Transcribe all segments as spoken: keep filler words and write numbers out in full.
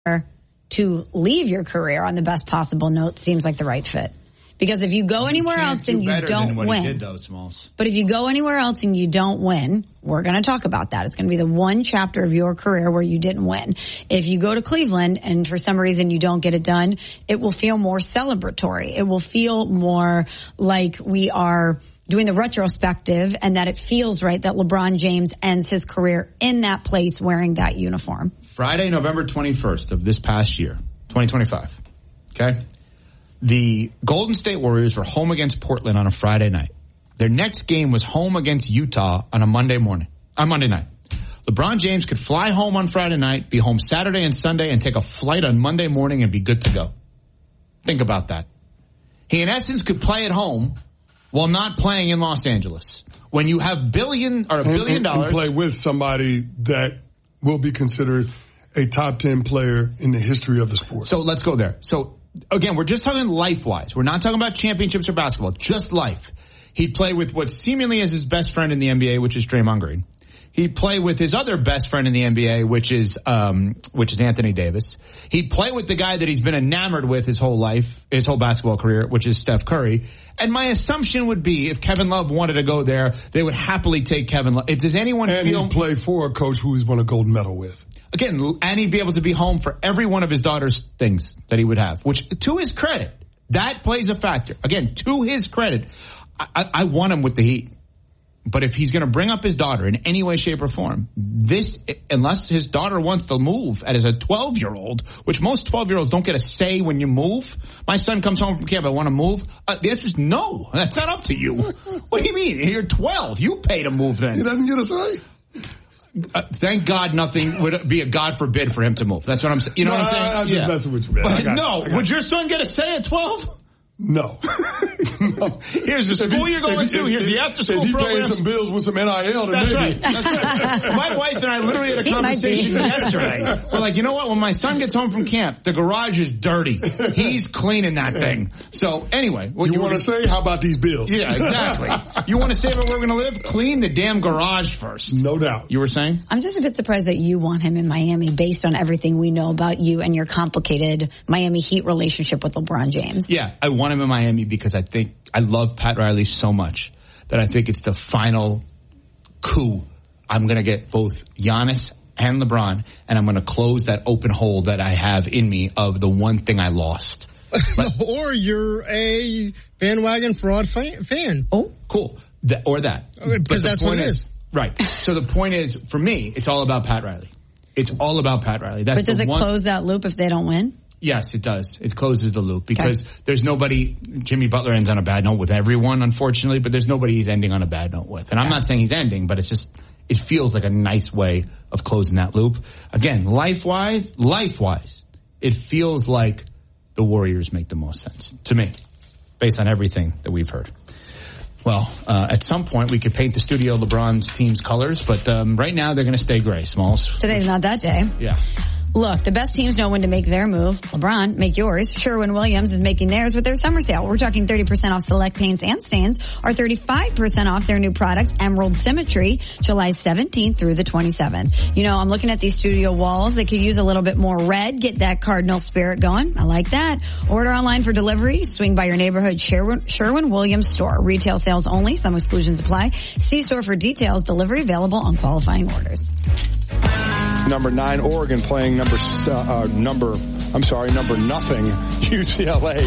to leave your career on the best possible note seems like the right fit. Because if you go anywhere you else and do you don't what win, he did, though, Smalls. But if you go anywhere else and you don't win, we're going to talk about that. It's going to be the one chapter of your career where you didn't win. If you go to Cleveland and for some reason you don't get it done, it will feel more celebratory. It will feel more like we are doing the retrospective and that it feels right that LeBron James ends his career in that place wearing that uniform. Friday, November twenty-first of this past year, twenty twenty-five. Okay? The Golden State Warriors were home against Portland on a Friday night. Their next game was home against Utah on a Monday morning, on Monday night. LeBron James could fly home on Friday night, be home Saturday and Sunday, and take a flight on Monday morning and be good to go. Think about that. He, in essence, could play at home while not playing in Los Angeles. When you have billion or a billion and, dollars, and play with somebody that will be considered a top ten player in the history of the sport. So let's go there. So again, we're just talking life-wise. We're not talking about championships or basketball, just life. He'd play with what seemingly is his best friend in the N B A, which is Draymond Green. He'd play with his other best friend in the N B A, which is um, which is Anthony Davis. He'd play with the guy that he's been enamored with his whole life, his whole basketball career, which is Steph Curry. And my assumption would be if Kevin Love wanted to go there, they would happily take Kevin Love. Does anyone and feel... he'd play for a coach who he's won a gold medal with. Again, and he'd be able to be home for every one of his daughter's things that he would have, which, to his credit, that plays a factor. Again, to his credit, I, I want him with the Heat. But if he's going to bring up his daughter in any way, shape, or form, this, unless his daughter wants to move as a twelve-year-old, which most twelve-year-olds don't get a say when you move. My son comes home from camp, I want to move. Uh, the answer is no. That's not up to you. What do you mean? You're twelve. You pay to move then. He doesn't get a say. Uh, thank God nothing would be a God forbid for him to move. That's what I'm saying. You know no, what I'm saying? I'm just yeah. messing with you, man. I got no. you. Would your son get a say at twelve? No. no. Here's the school you're going to. Here's the after school program. If he paid some bills with some N I L, then That's maybe. right. That's right. My wife and I literally had a conversation yesterday. We're like, you know what? When my son gets home from camp, the garage is dirty. He's cleaning that thing. So anyway. What you, you want to say? How about these bills? Yeah, exactly. You want to say where we're going to live? Clean the damn garage first. No doubt. You were saying? I'm just a bit surprised that you want him in Miami based on everything we know about you and your complicated Miami Heat relationship with LeBron James. Yeah, I want him in Miami because I think I love Pat Riley so much that I think it's the final coup. I'm going to get both Giannis and LeBron, and I'm going to close that open hole that I have in me of the one thing I lost. But, or you're a bandwagon fraud fan. Oh, cool. That, or that. Because that's what it is. Right. So the point is, for me, it's all about Pat Riley. It's all about Pat Riley. That's but does the it one- close that loop if they don't win? Yes, it does. It closes the loop because okay. there's nobody, Jimmy Butler ends on a bad note with everyone, unfortunately, but there's nobody he's ending on a bad note with. And okay. I'm not saying he's ending, but it's just, it feels like a nice way of closing that loop. Again, life-wise, life-wise, it feels like the Warriors make the most sense to me, based on everything that we've heard. Well, uh, at some point we could paint the studio LeBron's team's colors, but um, right now they're going to stay gray, Smalls. Today's not that day. Yeah. Look, the best teams know when to make their move. LeBron, make yours. Sherwin-Williams is making theirs with their summer sale. We're talking thirty percent off select paints and stains, or thirty-five percent off their new product, Emerald Symmetry, July seventeenth through the twenty-seventh. You know, I'm looking at these studio walls. They could use a little bit more red. Get that Cardinal spirit going. I like that. Order online for delivery. Swing by your neighborhood Sherwin, Sherwin-Williams store. Retail sales only. Some exclusions apply. See store for details. Delivery available on qualifying orders. Number nine, Oregon playing number, uh, number, I'm sorry, number nothing, U C L A.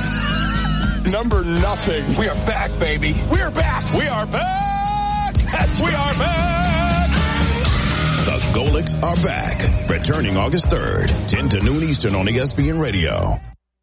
Number nothing. We are back, baby. We are back. We are back. That's we are back. The Golics are back. Returning August third, ten to noon Eastern on E S P N Radio.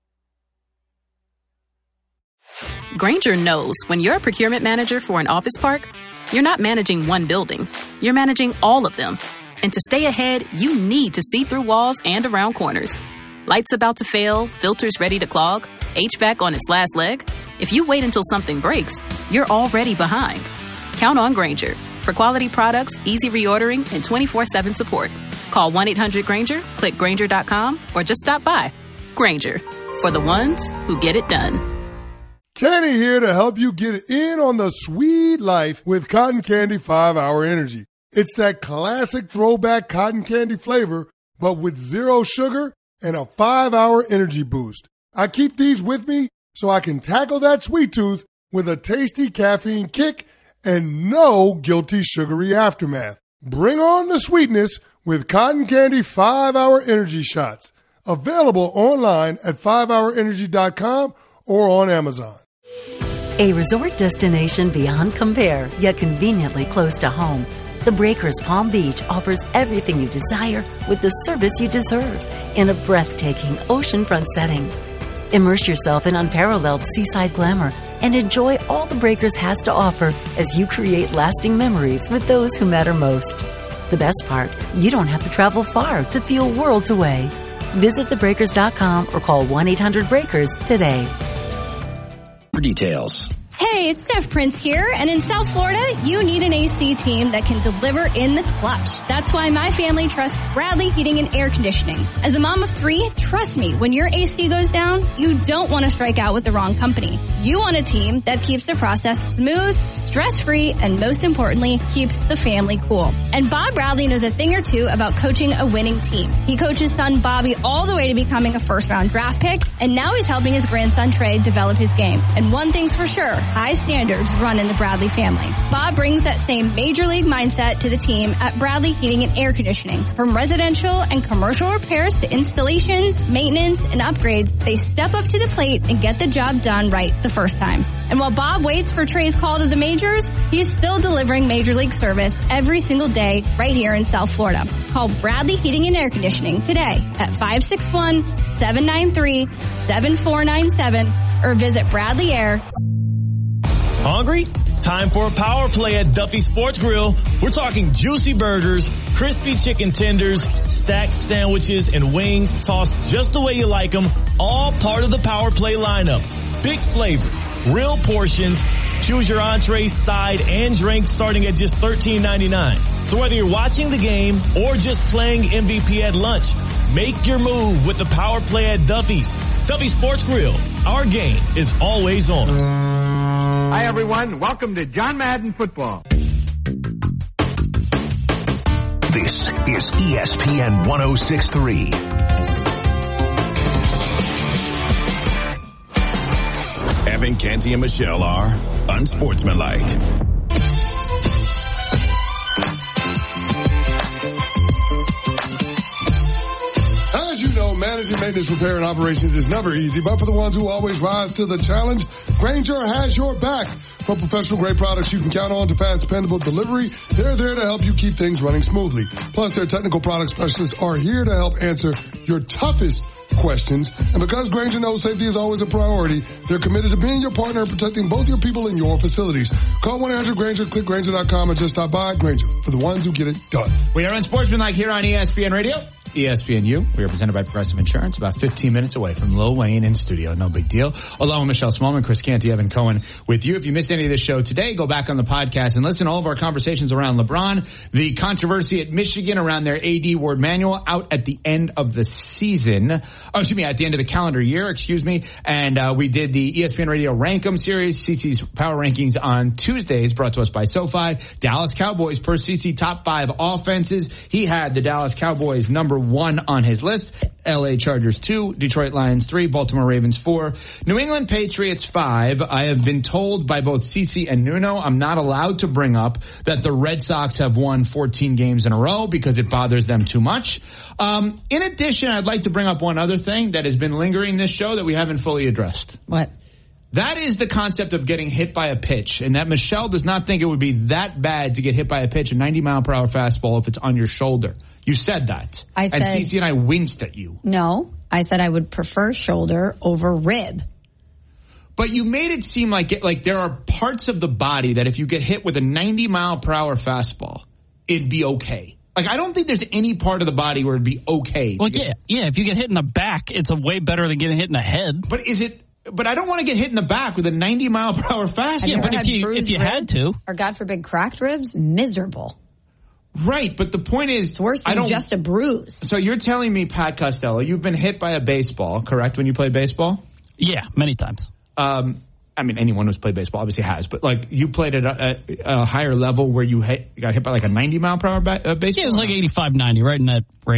Grainger knows when you're a procurement manager for an office park, you're not managing one building. You're managing all of them. And to stay ahead, you need to see through walls and around corners. Lights about to fail, filters ready to clog, H V A C on its last leg. If you wait until something breaks, you're already behind. Count on Grainger for quality products, easy reordering, and twenty-four seven support. Call one eight hundred Grainger, click Grainger dot com, or just stop by. Grainger, for the ones who get it done. Kenny here to help you get in on the sweet life with Cotton Candy five hour Energy. It's that classic throwback cotton candy flavor, but with zero sugar and a five-hour energy boost. I keep these with me so I can tackle that sweet tooth with a tasty caffeine kick and no guilty sugary aftermath. Bring on the sweetness with Cotton Candy five-hour energy shots. Available online at five hour energy dot com or on Amazon. A resort destination beyond compare, yet conveniently close to home. The Breakers Palm Beach offers everything you desire with the service you deserve in a breathtaking oceanfront setting. Immerse yourself in unparalleled seaside glamour and enjoy all the Breakers has to offer as you create lasting memories with those who matter most. The best part, you don't have to travel far to feel worlds away. Visit the breakers dot com or call one eight hundred breakers today. For details. Hey, it's Steph Prince here, and in South Florida, you need an A C team that can deliver in the clutch. That's why my family trusts Bradley Heating and Air Conditioning. As a mom of three, trust me, when your A C goes down, you don't want to strike out with the wrong company. You want a team that keeps the process smooth, stress-free, and most importantly, keeps the family cool. And Bob Bradley knows a thing or two about coaching a winning team. He coached his son Bobby all the way to becoming a first-round draft pick, and now he's helping his grandson Trey develop his game. And one thing's for sure, high standards run in the Bradley family. Bob brings that same major league mindset to the team at Bradley Heating and Air Conditioning. From residential and commercial repairs to installations, maintenance, and upgrades, they step up to the plate and get the job done right the first time. And while Bob waits for Trey's call to the majors, he's still delivering major league service every single day right here in South Florida. Call Bradley Heating and Air Conditioning today at five six one, seven nine three, seven four nine seven or visit Bradley Air. Hungry? Time for a power play at Duffy Sports Grill. We're talking juicy burgers, crispy chicken tenders, stacked sandwiches, and wings tossed just the way you like them, all part of the power play lineup. Big flavor, real portions. Choose your entree, side, and drink starting at just thirteen ninety-nine. So whether you're watching the game or just playing M V P at lunch, make your move with the power play at Duffy's. Duffy Sports Grill. Our game is always on. Hi, everyone. Welcome to John Madden Football. This is E S P N one oh six point three. Evan, Canty, and Michelle are unsportsmanlike. As you know, managing maintenance, repair, and operations is never easy, but for the ones who always rise to the challenge, Grainger has your back. For professional-grade products you can count on to fast, dependable delivery, they're there to help you keep things running smoothly. Plus, their technical product specialists are here to help answer your toughest questions. And because Grainger knows safety is always a priority, they're committed to being your partner and protecting both your people and your facilities. Call one eight hundred Grainger, click Grainger dot com, and just stop by. Grainger, for the ones who get it done. We are Unsportsmanlike here on E S P N Radio. E S P N U. We are presented by Progressive Insurance, about fifteen minutes away from Lil Wayne in studio. No big deal. Along with Michelle Smallman, Chris Canty, Evan Cohen with you. If you missed any of this show today, go back on the podcast and listen to all of our conversations around LeBron, the controversy at Michigan around their A D Ward Manuel out at the end of the season. Oh, excuse me, at the end of the calendar year, excuse me. And uh, we did the E S P N Radio Rankem series, C C's Power Rankings on Tuesdays, brought to us by SoFi. Dallas Cowboys per C C top five offenses. He had the Dallas Cowboys number one on his list. L A Chargers two, Detroit Lions three, Baltimore Ravens four, New England Patriots five. I have been told by both Cece and Nuno I'm not allowed to bring up that the Red Sox have won fourteen games in a row because it bothers them too much. Um, in addition, I'd like to bring up one other thing that has been lingering in this show that we haven't fully addressed. What? That is the concept of getting hit by a pitch, and that Michelle does not think it would be that bad to get hit by a pitch, a ninety mile per hour fastball, if it's on your shoulder. You said that. I said, and Cece and I winced at you. No, I said I would prefer shoulder over rib. But you made it seem like it, like there are parts of the body that if you get hit with a ninety mile per hour fastball, it'd be okay. Like, I don't think there's any part of the body where it'd be okay. Well, yeah, yeah. If you get hit in the back, it's a way better than getting hit in the head. But is it? But I don't want to get hit in the back with a ninety mile per hour fastball. Yeah, but if you if you ribs, had to, or God forbid, cracked ribs, miserable. Right, but the point is, it's worse than I don't, just a bruise. So you're telling me, Pat Costello, you've been hit by a baseball, correct? When you played baseball? Yeah, many times. Um, I mean, anyone who's played baseball obviously has, but like you played at a, a higher level where you hit, got hit by like a ninety mile per hour ba- uh, baseball. Yeah, it was like eighty-five, ninety, right in that range.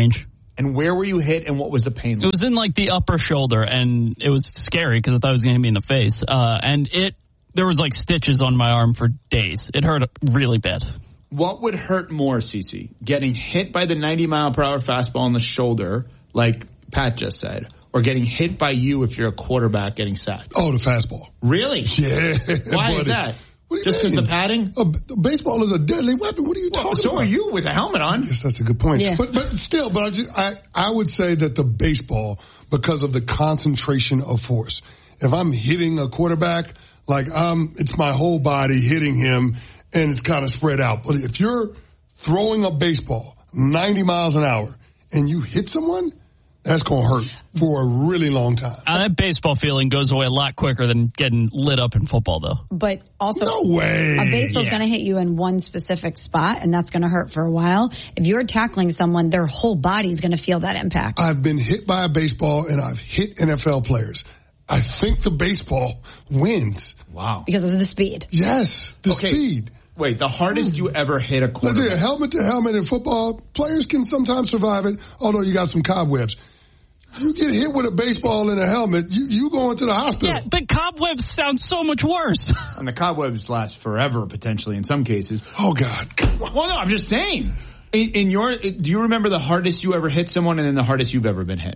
And where were you hit, and what was the pain like? It was in like the upper shoulder, and it was scary because I thought it was going to hit me in the face. Uh, and it there was like stitches on my arm for days. It hurt really bad. What would hurt more, CeCe? Getting hit by the ninety mile per hour fastball in the shoulder, like Pat just said, or getting hit by you if you're a quarterback getting sacked? Oh, the fastball. Really? Yeah. Why buddy. is that? What Just because the padding? Uh, baseball is a deadly weapon. What are you well, talking so about? So are you with a helmet on. Yes, that's a good point. Yeah. But but still, but I, just, I I would say that the baseball, because of the concentration of force. If I'm hitting a quarterback, like I'm, it's my whole body hitting him, and it's kind of spread out. But if you're throwing a baseball ninety miles an hour and you hit someone, that's going to hurt for a really long time. Uh, that baseball feeling goes away a lot quicker than getting lit up in football, though. But also, no way. A baseball's Yeah. going to hit you in one specific spot, and that's going to hurt for a while. If you're tackling someone, their whole body's going to feel that impact. I've been hit by a baseball, and I've hit N F L players. I think the baseball wins. Wow. Because of the speed. Yes, the okay. speed. Wait, the hardest you ever hit a Look quarterback? there, helmet to helmet in football, players can sometimes survive it, although you got some cobwebs. You get hit with a baseball in a helmet, you, you go into the hospital. Yeah, but cobwebs sound so much worse. And the cobwebs last forever, potentially, in some cases. Oh, God. Well, no, I'm just saying. In, in your, do you remember the hardest you ever hit someone and then the hardest you've ever been hit?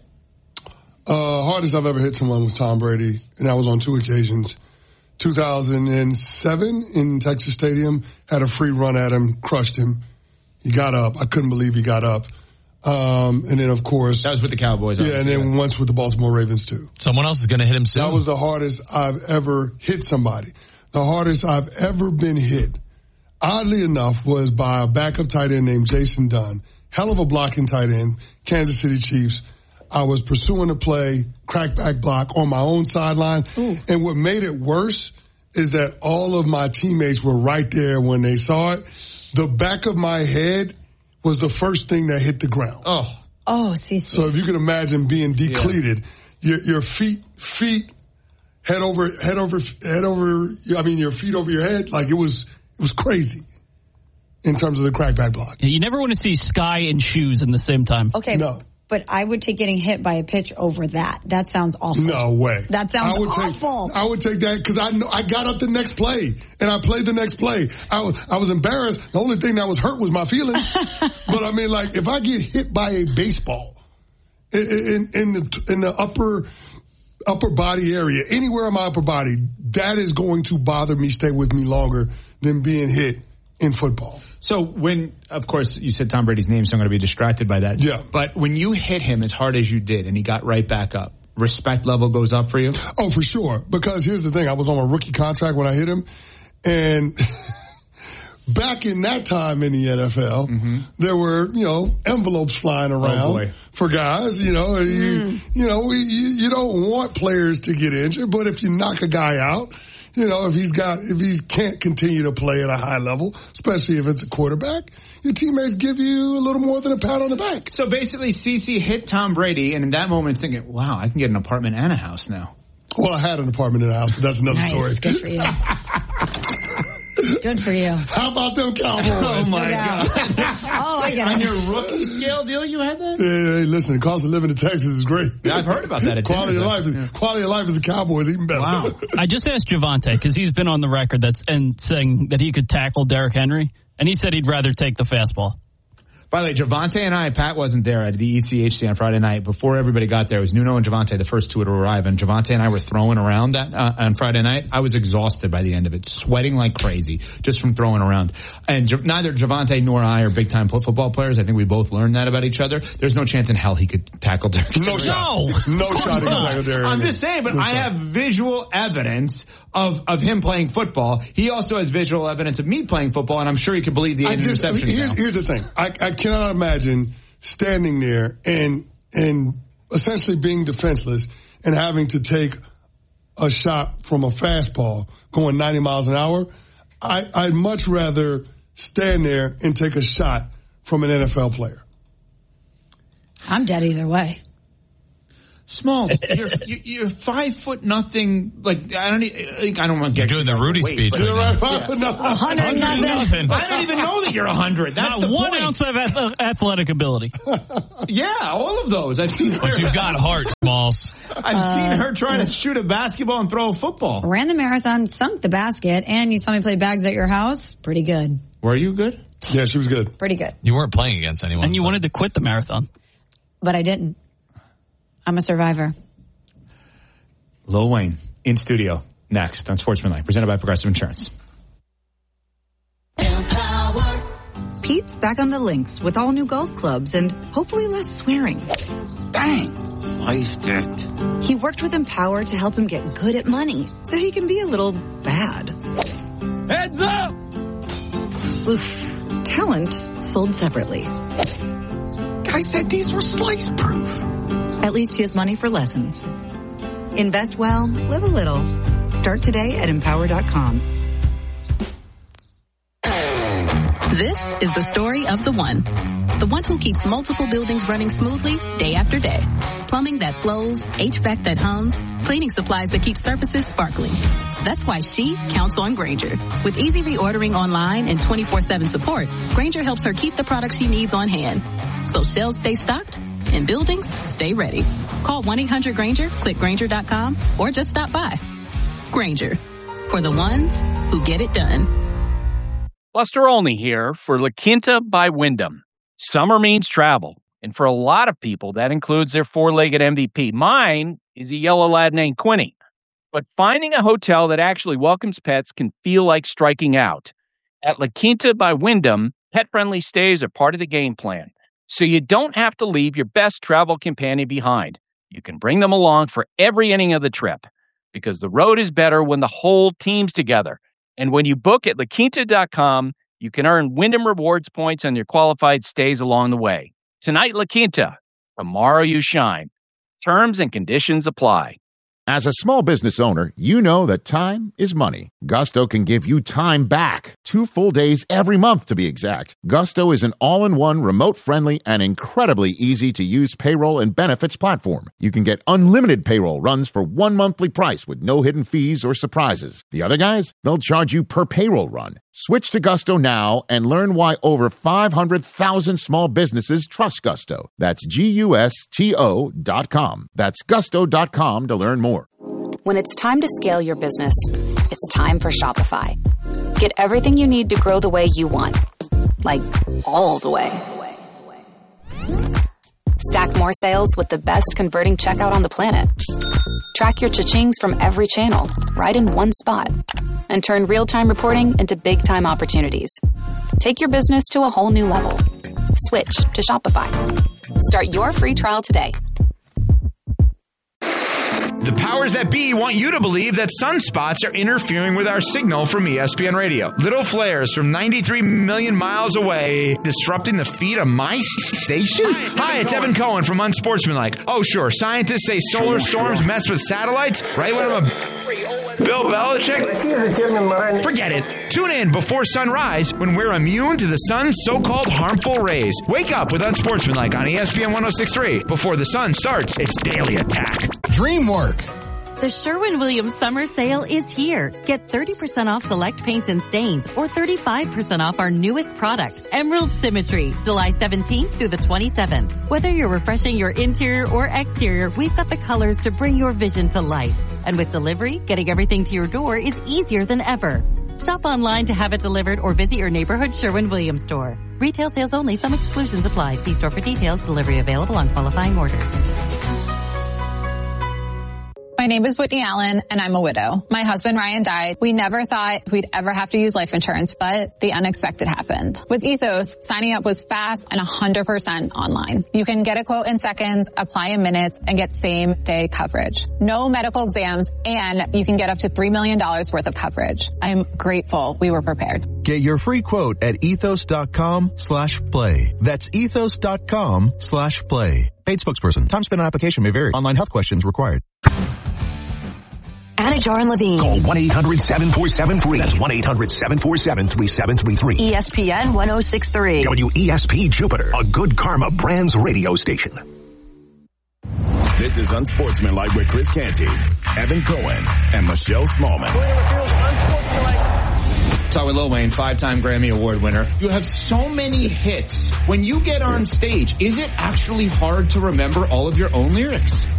Uh, hardest I've ever hit someone was Tom Brady, and that was on two occasions. two thousand seven in Texas Stadium, had a free run at him, crushed him. He got up. I couldn't believe he got up. Um, and then, of course... That was with the Cowboys. Yeah, and then once with the Baltimore Ravens, too. Someone else is going to hit him soon. That was the hardest I've ever hit somebody. The hardest I've ever been hit, oddly enough, was by a backup tight end named Jason Dunn. Hell of a blocking tight end, Kansas City Chiefs. I was pursuing a play, crackback block on my own sideline. Ooh. And what made it worse is that all of my teammates were right there when they saw it. The back of my head was the first thing that hit the ground. Oh. Oh, see. So if you can imagine being depleted, yeah. your, your feet, feet, head over, head over, head over, I mean, your feet over your head, like it was, it was crazy in terms of the crackback block. You never want to see sky and shoes in the same time. Okay. No. But I would take getting hit by a pitch over that. That sounds awful. No way. That sounds I would awful. Take, I would take that because I know I got up the next play and I played the next play. I was I was embarrassed. The only thing that was hurt was my feelings. But I mean, like if I get hit by a baseball in, in, in the in the upper upper body area, anywhere in my upper body, that is going to bother me, stay with me longer than being hit in football. So when, of course, you said Tom Brady's name, so I'm going to be distracted by that. Yeah. But when you hit him as hard as you did and he got right back up, respect level goes up for you? Oh, for sure. Because here's the thing. I was on a rookie contract when I hit him. And back in that time in the N F L, mm-hmm. there were, you know, envelopes flying around oh for guys. You know, mm. you, you know, you, you don't want players to get injured. But if you knock a guy out, you know, if he's got, if he can't continue to play at a high level, especially if it's a quarterback, your teammates give you a little more than a pat on the back. So basically, CeCe hit Tom Brady, and in that moment, thinking, "Wow, I can get an apartment and a house now." Well, I had an apartment and a house, but that's another nice. story. Good for you. Good for you. How about them Cowboys? Oh my yeah. God! Oh, I get On it. your rookie scale deal, you had that? Yeah, hey, listen, the cost of living in Texas is great. Yeah, I've heard about that. At quality dinner, of life, is, yeah. quality of life is the Cowboys even better. Wow. I just asked Javonte because he's been on the record that's and saying that he could tackle Derrick Henry, and he said he'd rather take the fastball. By the way, Javonte and I, Pat wasn't there at the E C H C on Friday night. Before everybody got there, it was Nuno and Javonte, the first two to arrive. And Javonte and I were throwing around that uh, on Friday night. I was exhausted by the end of it, sweating like crazy just from throwing around. And J- neither Javonte nor I are big-time football players. I think we both learned that about each other. There's no chance in hell he could tackle Derrick. No shot. No, no shot he can tackle Derrick. I'm just saying, but no I shot. have visual evidence of, of him playing football. He also has visual evidence of me playing football, and I'm sure he could believe the I just, interception. here's, here's the thing. I, I cannot imagine standing there and and essentially being defenseless and having to take a shot from a fastball going ninety miles an hour. I, I'd much rather stand there and take a shot from an N F L player. I'm dead either way. Smalls, you're, you're five foot nothing. Like I don't, like, I don't want to get you're doing the Rudy weight, speech. Right right now. no. A hundred nothing. I don't even know that you're a hundred. That's Not the one point. ounce of ath- athletic ability. Yeah, all of those. I've seen. But her. you've got heart, Smalls. I've uh, seen her trying to shoot a basketball and throw a football. Ran the marathon, sunk the basket, and you saw me play bags at your house. Pretty good. Were you good? Yeah, she was good. Pretty good. You weren't playing against anyone. And you but. wanted to quit the marathon. But I didn't. I'm a survivor. Lil Wayne in studio next on Sportsmanlike, presented by Progressive Insurance. Empower. Pete's back on the links with all new golf clubs and hopefully less swearing. Dang, sliced it. He worked with Empower to help him get good at money so he can be a little bad. Heads up! Oof. Talent sold separately. Guy said these were slice proof. At least he has money for lessons. Invest well, live a little. Start today at empower dot com. This is the story of the one. The one who keeps multiple buildings running smoothly day after day. Plumbing that flows, H V A C that hums, cleaning supplies that keep surfaces sparkling. That's why she counts on Grainger. With easy reordering online and twenty-four seven support, Grainger helps her keep the products she needs on hand. So shelves stay stocked and buildings stay ready. Call one eight hundred Grainger, click Grainger dot com, or just stop by. Grainger, for the ones who get it done. Buster Olney here for La Quinta by Wyndham. Summer means travel, and for a lot of people, that includes their four-legged M V P. Mine is a yellow lad named Quinny. But finding a hotel that actually welcomes pets can feel like striking out. At La Quinta by Wyndham, pet-friendly stays are part of the game plan, so you don't have to leave your best travel companion behind. You can bring them along for every inning of the trip, because the road is better when the whole team's together. And when you book at La Quinta dot com, you can earn Wyndham Rewards points on your qualified stays along the way. Tonight, La Quinta. Tomorrow, you shine. Terms and conditions apply. As a small business owner, you know that time is money. Gusto can give you time back. Two full days every month, to be exact. Gusto is an all-in-one, remote-friendly, and incredibly easy-to-use payroll and benefits platform. You can get unlimited payroll runs for one monthly price with no hidden fees or surprises. The other guys, they'll charge you per payroll run. Switch to Gusto now and learn why over five hundred thousand small businesses trust Gusto. That's G U S T O dot com. That's Gusto dot com to learn more. When it's time to scale your business, it's time for Shopify. Get everything you need to grow the way you want. Like, all the way. Stack more sales with the best converting checkout on the planet. Track your cha-chings from every channel, right in one spot. And turn real-time reporting into big-time opportunities. Take your business to a whole new level. Switch to Shopify. Start your free trial today. The powers that be want you to believe that sunspots are interfering with our signal from E S P N Radio. Little flares from ninety-three million miles away disrupting the feed of my station? Hi, it's, Hi, it's Evan Cohen from Unsportsmanlike. Oh, sure, scientists say solar storms mess with satellites, right when I'm a... Bill Belichick? Forget it. Tune in before sunrise when we're immune to the sun's so-called harmful rays. Wake up with Unsportsmanlike on E S P N one oh six point three. Before the sun starts its daily attack. DreamWork. The Sherwin-Williams summer sale is here. Get thirty percent off select paints and stains or thirty-five percent off our newest product, Emerald Symmetry, July seventeenth through the twenty-seventh. Whether you're refreshing your interior or exterior, we've got the colors to bring your vision to life. And with delivery, getting everything to your door is easier than ever. Shop online to have it delivered or visit your neighborhood Sherwin-Williams store. Retail sales only. Some exclusions apply. See store for details. Delivery available on qualifying orders. My name is Whitney Allen, and I'm a widow. My husband, Ryan, died. We never thought we'd ever have to use life insurance, but the unexpected happened. With Ethos, signing up was fast and one hundred percent online. You can get a quote in seconds, apply in minutes, and get same-day coverage. No medical exams, and you can get up to three million dollars worth of coverage. I'm grateful we were prepared. Get your free quote at ethos.com slash play. That's ethos.com slash play. Paid spokesperson. Time spent on application may vary. Online health questions required. Anajar and Levine. Call one eight hundred seven four seven three. That's one eight hundred seven four seven three seven three three. E S P N one oh six point three. W E S P Jupiter, a Good Karma Brands radio station. This is Unsportsmanlike with Chris Canty, Evan Cohen, and Michelle Smallman. Talk with Lil Wayne, five-time Grammy Award winner. You have so many hits. When you get on stage, is it actually hard to remember all of your own lyrics?